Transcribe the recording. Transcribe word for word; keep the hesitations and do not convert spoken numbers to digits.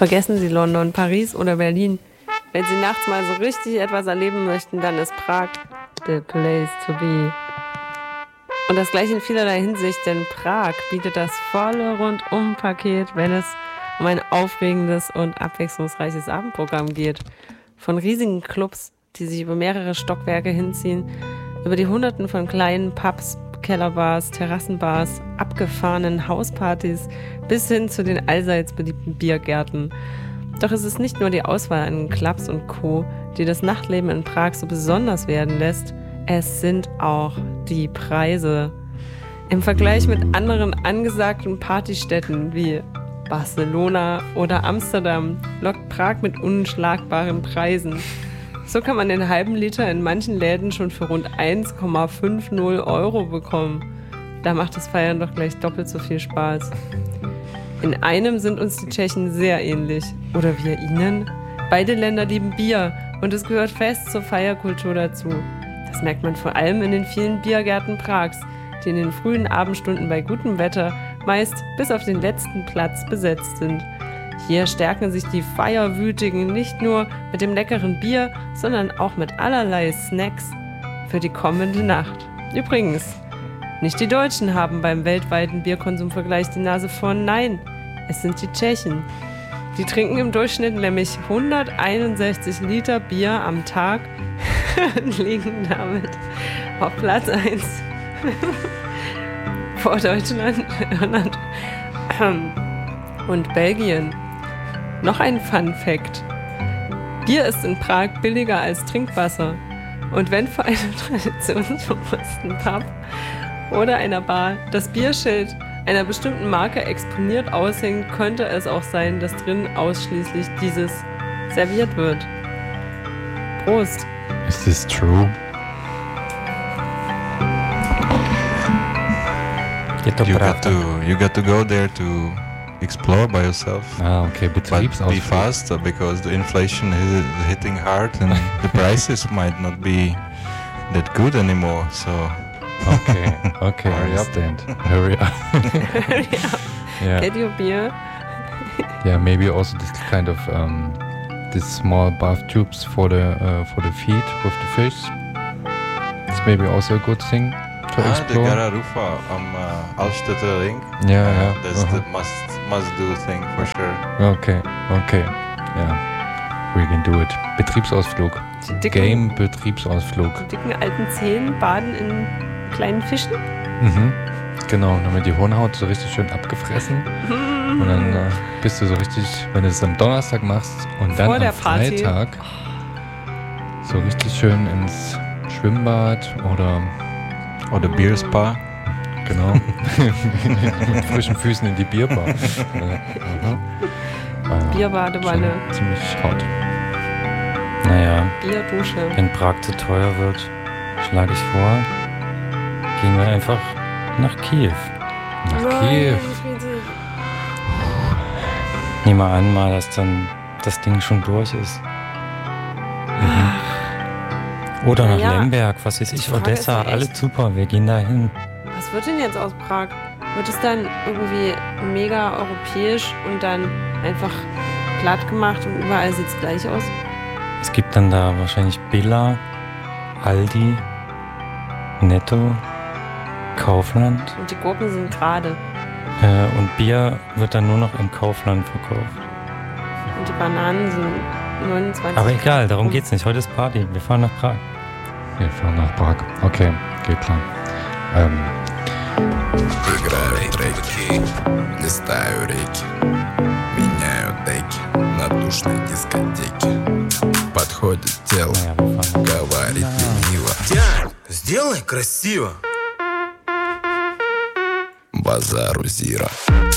Vergessen Sie London, Paris oder Berlin. Wenn Sie nachts mal so richtig etwas erleben möchten, dann ist Prag the place to be. Und das gleich in vielerlei Hinsicht, denn Prag bietet das volle Rundum-Paket, wenn es um ein aufregendes und abwechslungsreiches Abendprogramm geht. Von riesigen Clubs, die sich über mehrere Stockwerke hinziehen, über die Hunderten von kleinen Pubs, Kellerbars, Terrassenbars, abgefahrenen Hauspartys bis hin zu den allseits beliebten Biergärten. Doch es ist nicht nur die Auswahl an Clubs und Co., die das Nachtleben in Prag so besonders werden lässt, es sind auch die Preise. Im Vergleich mit anderen angesagten Partystädten wie Barcelona oder Amsterdam lockt Prag mit unschlagbaren Preisen. So kann man den halben Liter in manchen Läden schon für rund eins Komma fünfzig Euro bekommen. Da macht das Feiern doch gleich doppelt so viel Spaß. In einem sind uns die Tschechen sehr ähnlich. Oder wir ihnen. Beide Länder lieben Bier und es gehört fest zur Feierkultur dazu. Das merkt man vor allem in den vielen Biergärten Prags, die in den frühen Abendstunden bei gutem Wetter meist bis auf den letzten Platz besetzt sind. Hier stärken sich die Feierwütigen nicht nur mit dem leckeren Bier, sondern auch mit allerlei Snacks für die kommende Nacht. Übrigens, nicht die Deutschen haben beim weltweiten Bierkonsumvergleich die Nase vorn, nein, es sind die Tschechen. Die trinken im Durchschnitt nämlich hunderteinundsechzig Liter Bier am Tag und liegen damit auf Platz eins vor Deutschland, Irland und Belgien. Noch ein Fun-Fact. Bier ist in Prag billiger als Trinkwasser. Und wenn vor einem traditionsbewussten Pub oder einer Bar das Bierschild einer bestimmten Marke exponiert aushängt, könnte es auch sein, dass drin ausschließlich dieses serviert wird. Prost! Is this true? You got to you got to go there to explore by yourself. Ah, okay, But Betriebsausflug. be fast because the inflation is hitting hard and the prices might not be that good anymore. So Okay, okay, I Hurry up. understand. Hurry up. Yeah, Get your beer. yeah. Maybe also this kind of um, this small bath tubes for the uh, for the feet with the fish. It's maybe also a good thing to ah, the explore. Gararufa am uh, Altstädter Ring. Yeah, yeah. That's uh-huh. the must must do thing for sure. Okay, okay. Yeah, we can do it. Betriebsausflug. Die dicken, Game-Betriebsausflug. die dicken alten Zehen baden in kleinen Fischen. Mhm. Genau, dann wird die Hornhaut so richtig schön abgefressen. Und dann äh, bist du so richtig, wenn du es am Donnerstag machst und dann Vor am der Party. Freitag so richtig schön ins Schwimmbad oder Or the beer spa. genau mit frischen Füßen in die Bierbar. Ja, aha. Äh, Bierbadewanne, schon ziemlich hot. Naja, Bierdusche. wenn Prag zu teuer wird, schlage ich vor, gehen wir einfach nach Kiew. Nach Kiew. Nehmen wir an, mal, dass dann das Ding schon durch ist. Oder nach Ja, Lemberg, was weiß die ich, Frage Odessa, ist ja alles echt- super, wir gehen da hin. Was wird denn jetzt aus Prag? Wird es dann irgendwie mega europäisch und dann einfach platt gemacht und überall sieht es gleich aus? Es gibt dann da wahrscheinlich Billa, Aldi, Netto, Kaufland Und die Gurken sind gerade. äh, und Bier wird dann nur noch im Kaufland verkauft. Und die Bananen sind neunundzwanzig. Aber egal, darum geht's nicht. Heute ist Party, wir fahren nach Prag. Wir fahren nach Prag. Okay, geht klar. Ähm, Играют треки, листаю реки, меняю деки на душной дискотеке. Подходит тело, Naja, wir fahren. говорит лениво. Тянь, сделай красиво. Базару зира.